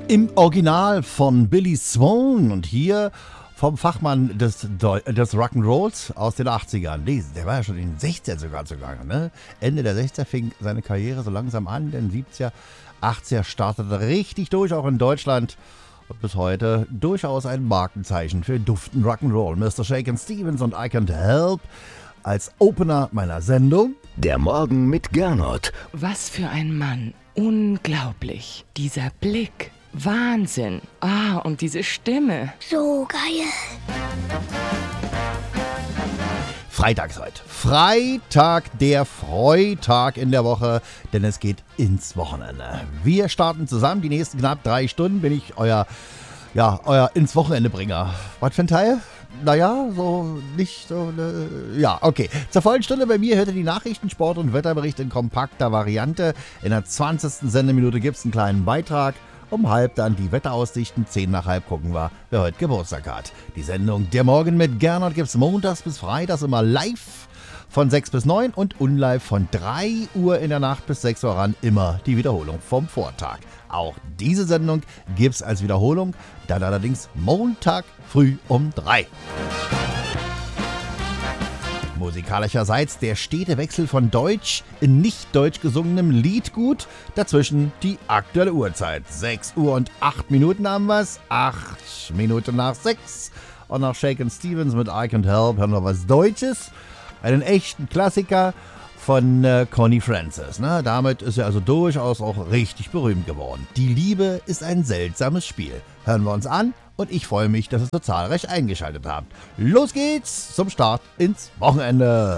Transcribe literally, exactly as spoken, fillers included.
Im Original von Billy Swan und hier vom Fachmann des, Deu- des Rock'n'Rolls aus den achtzigern. Nee, der war ja schon in den sechzigern sogar zugange. Ne? Ende der sechziger fing seine Karriere so langsam an, denn siebziger, achtziger startete richtig durch, auch in Deutschland. Und bis heute durchaus ein Markenzeichen für duften Rock'n'Roll. Mister Shakin' Stevens und I Can't Help als Opener meiner Sendung. Der Morgen mit Gernot. Was für ein Mann. Unglaublich. Dieser Blick. Wahnsinn. Ah, und diese Stimme. So geil. Freitags heute. Freitag, der Freitag in der Woche, denn es geht ins Wochenende. Wir starten zusammen. Die nächsten knapp drei Stunden bin ich euer, ja, euer ins Wochenende Bringer. Was für ein Teil? Naja, so nicht so, ne, ja, okay. Zur vollen Stunde bei mir hört ihr die Nachrichten, Sport und Wetterbericht in kompakter Variante. In der zwanzigsten Sendeminute gibt es einen kleinen Beitrag. Um halb dann die Wetteraussichten, zehn nach halb gucken wir, wer heute Geburtstag hat. Die Sendung Der Morgen mit Gernot gibt's montags bis freitags immer live von sechs bis neun und unlive von drei Uhr in der Nacht bis sechs Uhr ran, immer die Wiederholung vom Vortag. Auch diese Sendung gibt's als Wiederholung, dann allerdings Montag früh um drei. Musikalischerseits der stete Wechsel von Deutsch in nicht deutsch gesungenem Liedgut. Dazwischen die aktuelle Uhrzeit. sechs Uhr und acht Minuten haben wir's. acht Minuten nach sechs. Und nach Shakin' Stevens mit I Can't Help hören wir was Deutsches. Einen echten Klassiker von äh, Connie Francis. Ne? Damit ist er also durchaus auch richtig berühmt geworden. Die Liebe ist ein seltsames Spiel. Hören wir uns an. Und ich freue mich, dass ihr so zahlreich eingeschaltet habt. Los geht's zum Start ins Wochenende.